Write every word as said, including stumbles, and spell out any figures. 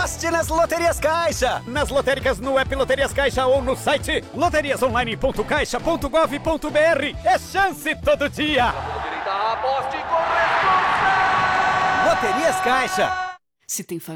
Aposte nas Loterias Caixa. Nas lotéricas no app Loterias Caixa ou no site loterias online ponto caixa ponto gov ponto br. É chance todo dia. Aposte com responsa. Loterias Caixa. Se tem família.